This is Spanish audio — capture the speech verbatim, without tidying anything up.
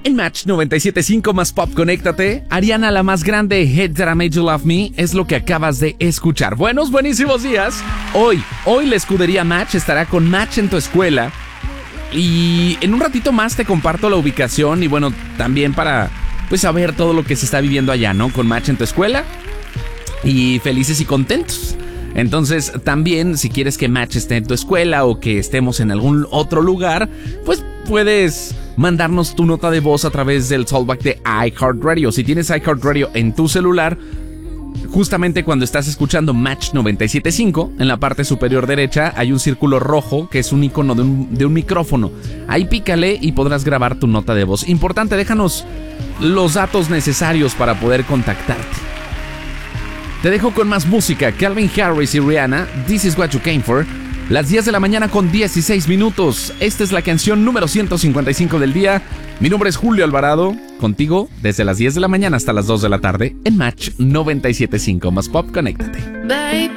En Match noventa y siete punto cinco más Pop, conéctate. Ariana, la más grande, Hate That I Made You Love Me, es lo que acabas de escuchar. Buenos, buenísimos días. Hoy, hoy la escudería Match estará con Match en tu escuela. Y en un ratito más te comparto la ubicación y bueno, también para pues saber todo lo que se está viviendo allá, ¿no? Con Match en tu escuela. Y felices y contentos. Entonces, también, si quieres que Match esté en tu escuela o que estemos en algún otro lugar, pues puedes mandarnos tu nota de voz a través del Talkback de iHeartRadio. Si tienes iHeartRadio en tu celular, justamente cuando estás escuchando Match noventa y siete punto cinco, en la parte superior derecha hay un círculo rojo que es un icono de un, de un micrófono. Ahí pícale y podrás grabar tu nota de voz. Importante, déjanos los datos necesarios para poder contactarte. Te dejo con más música. Calvin Harris y Rihanna, This Is What You Came For. Las diez de la mañana con dieciséis minutos. Esta es la canción número ciento cincuenta y cinco del día. Mi nombre es Julio Alvarado. Contigo desde las diez de la mañana hasta las dos de la tarde en Match noventa y siete punto cinco más Pop. Conéctate. Baby,